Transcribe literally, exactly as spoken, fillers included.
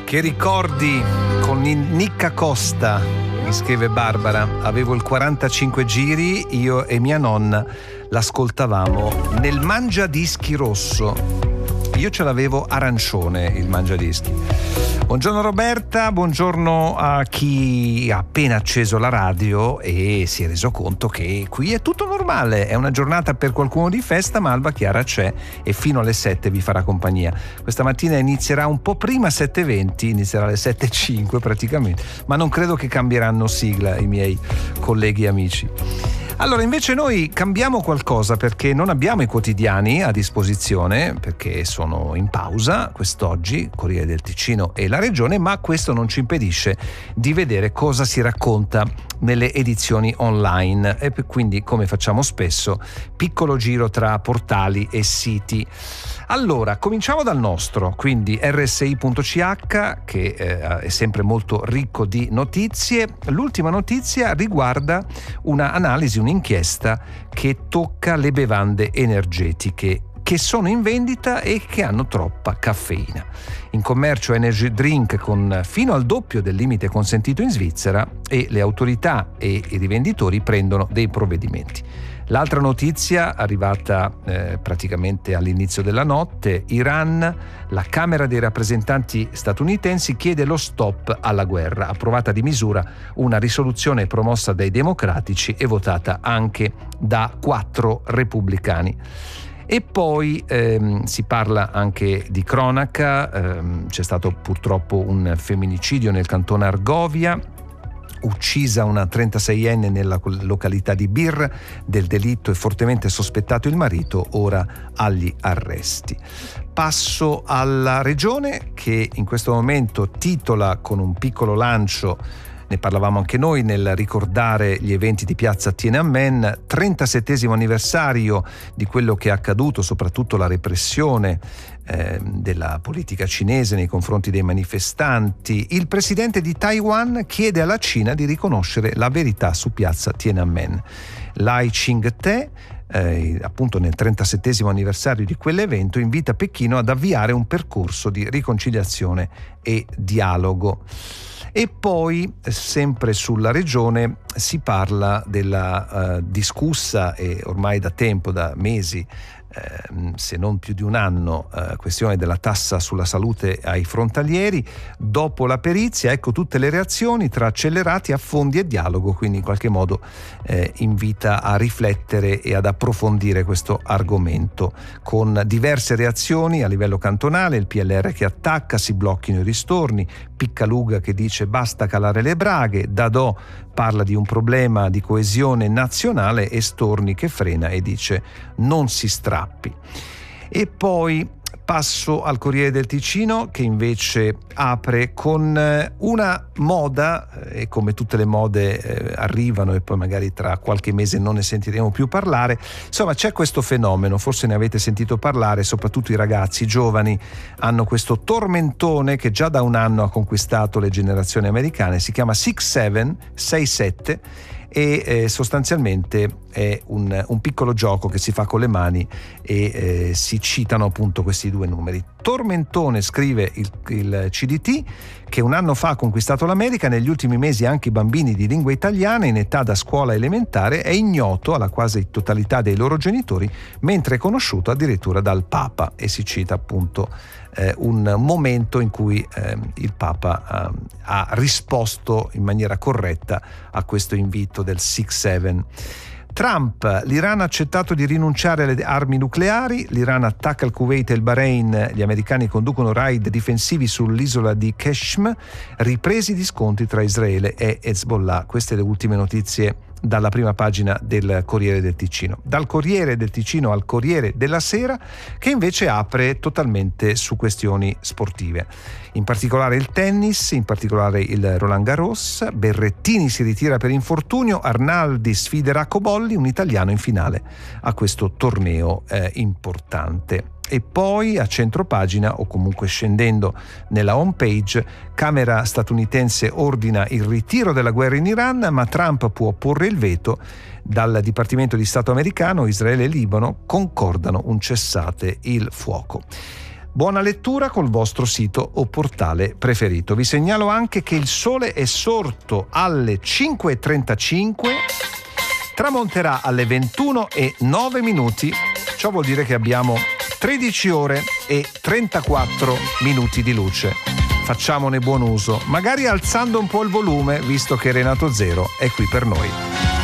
Che ricordi con Nicca Costa, mi scrive Barbara. Avevo il quarantacinque giri, io e mia nonna l'ascoltavamo nel mangiadischi rosso. Io ce l'avevo arancione, il mangiadischi. Buongiorno Roberta, buongiorno a chi ha appena acceso la radio e si è reso conto che qui è tutto normale, è una giornata per qualcuno di festa, ma Alba Chiara c'è e fino alle sette vi farà compagnia. Questa mattina inizierà un po' prima, sette e venti, inizierà alle sette e cinque praticamente, ma non credo che cambieranno sigla i miei colleghi e amici. Allora, invece noi cambiamo qualcosa perché non abbiamo i quotidiani a disposizione, perché sono in pausa quest'oggi, Corriere del Ticino e La Regione, ma questo non ci impedisce di vedere cosa si racconta nelle edizioni online e quindi, come facciamo spesso, piccolo giro tra portali e siti. Allora, cominciamo dal nostro, quindi erre esse i punto ci acca, che eh, è sempre molto ricco di notizie. L'ultima notizia riguarda una analisi, un'inchiesta che tocca le bevande energetiche che sono in vendita e che hanno troppa caffeina. In commercio energy drink con fino al doppio del limite consentito in Svizzera e le autorità e i rivenditori prendono dei provvedimenti. L'altra notizia, arrivata eh, praticamente all'inizio della notte: Iran, la Camera dei rappresentanti statunitensi chiede lo stop alla guerra. Approvata di misura una risoluzione promossa dai democratici e votata anche da quattro repubblicani. E poi ehm, si parla anche di cronaca, ehm, c'è stato purtroppo un femminicidio nel cantone Argovia, uccisa una trentaseienne nella località di Bir, del delitto è fortemente sospettato il marito, ora agli arresti. Passo alla Regione, che in questo momento titola con un piccolo lancio, ne parlavamo anche noi nel ricordare gli eventi di piazza Tiananmen, trentasettesimo anniversario di quello che è accaduto, soprattutto la repressione eh, della politica cinese nei confronti dei manifestanti. Il presidente di Taiwan chiede alla Cina di riconoscere la verità su piazza Tiananmen. Lai Ching-te, Eh, appunto nel trentasettesimo anniversario di quell'evento, invita Pechino ad avviare un percorso di riconciliazione e dialogo. E poi, sempre sulla regione, si parla della uh, discussa e ormai da tempo, da mesi, eh, se non più di un anno, eh, questione della tassa sulla salute ai frontalieri. Dopo la perizia, ecco tutte le reazioni tra accelerati, affondi e dialogo, quindi in qualche modo eh, invita a riflettere e ad approfondire questo argomento, con diverse reazioni a livello cantonale: il P L R che attacca, si blocchino i ristorni, Piccaluga che dice basta calare le braghe, Dadò parla di un problema di coesione nazionale e Storni che frena e dice non si strappi. E poi passo al Corriere del Ticino, che invece apre con una moda, e come tutte le mode eh, arrivano e poi magari tra qualche mese non ne sentiremo più parlare. Insomma, c'è questo fenomeno, forse ne avete sentito parlare, soprattutto i ragazzi, i giovani hanno questo tormentone che già da un anno ha conquistato le generazioni americane, si chiama Six Seven, sei sette, e eh, sostanzialmente è un, un piccolo gioco che si fa con le mani e eh, si citano appunto questi due numeri. Tormentone, scrive il, il C D T, che un anno fa ha conquistato l'America, negli ultimi mesi anche i bambini di lingua italiana in età da scuola elementare, è ignoto alla quasi totalità dei loro genitori, mentre è conosciuto addirittura dal Papa, e si cita appunto eh, un momento in cui eh, il Papa eh, ha risposto in maniera corretta a questo invito del Six Seven. Trump, l'Iran ha accettato di rinunciare alle armi nucleari, l'Iran attacca il Kuwait e il Bahrain, gli americani conducono raid difensivi sull'isola di Qeshm, ripresi gli scontri tra Israele e Hezbollah. Queste le ultime notizie dalla prima pagina del Corriere del Ticino. Dal Corriere del Ticino al Corriere della Sera, che invece apre totalmente su questioni sportive. In particolare il tennis, in particolare il Roland Garros. Berrettini si ritira per infortunio, Arnaldi sfiderà Cobolli, un italiano in finale a questo torneo eh, importante. E poi a centropagina, o comunque scendendo nella home page, Camera statunitense ordina il ritiro della guerra in Iran, ma Trump può porre il veto. Dal Dipartimento di Stato americano, Israele e Libano concordano un cessate il fuoco. Buona lettura col vostro sito o portale preferito. Vi segnalo anche che il sole è sorto alle cinque e trentacinque, tramonterà alle ventuno e nove minuti. Ciò vuol dire che abbiamo tredici ore e trentaquattro minuti di luce. Facciamone buon uso, magari alzando un po' il volume, visto che Renato Zero è qui per noi.